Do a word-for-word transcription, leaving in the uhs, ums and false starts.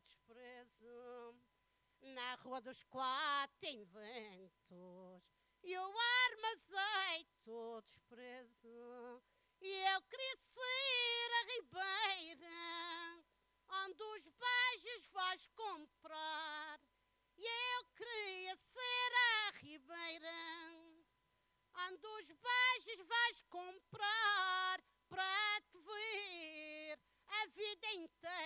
desprezo. Na rua dos quatro inventos e o armazeito desprezo. E eu queria ser a ribeira onde os beijos vais comprar. E eu queria ser a ribeira onde os beijos vais comprar para te ver a vida inteira.